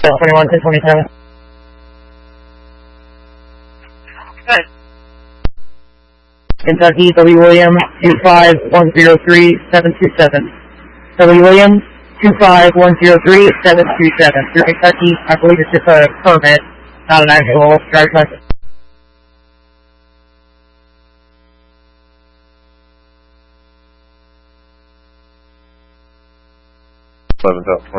21 to 27. Good. Kentucky, W. Williams, 25103-727. W. Williams, 25103-727. Through Kentucky, I believe it's just a permit, not an actual driver's license. 11.20.